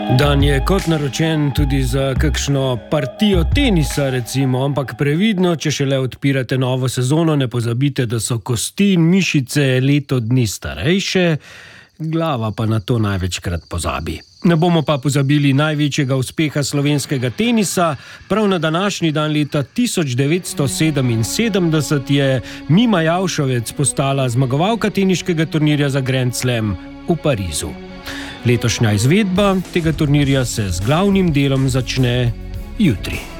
Dan je kot naročen tudi za kakšno partijo tenisa, recimo, ampak previdno, če šele odpirate novo sezono, ne pozabite, da so kosti in mišice leto dni starejše, glava pa na to največkrat pozabi. Ne bomo pa pozabili največjega uspeha slovenskega tenisa. Prav na današnji dan leta 1977 je Mima Javšovec postala zmagovalka teniškega turnirja za Grand Slam v Parizu. Letošnja izvedba tega turnirja se z glavnim delom začne jutri.